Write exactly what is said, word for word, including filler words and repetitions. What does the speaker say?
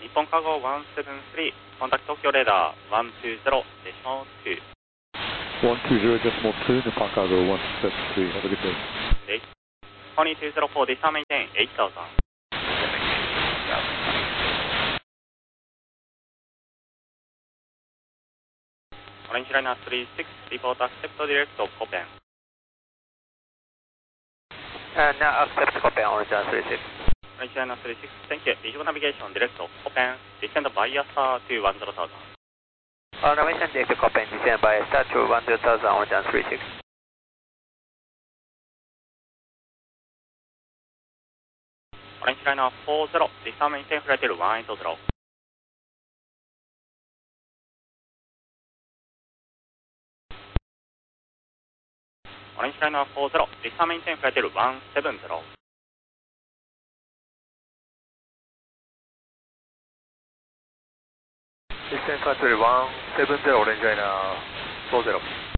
日本カゴワンセブンスリー、コンタクト東京レーダーワンツーゼロデシモツー。 one two zero decimal two, Nippon Cargo one seven three. Have a good day. Pony two zero four, descend maintain eight thousand. Orange Liner three six, report accept direct of Copen. Uh, now accept Copen, Orange Liner three six. Orange Liner three six, thank you. Visual navigation direct of Copen, descend by I A S A to one zero thousand. Uh, navigation direct to Copen, descend by I A S A to one zero thousand, Orange Liner three six. Orange Liner four zero, descend maintain flight level one eight zero. Orange Liner four zero, descend maintain flight level one seven zero. Descend flight level one seven zero, Orange Liner four zero.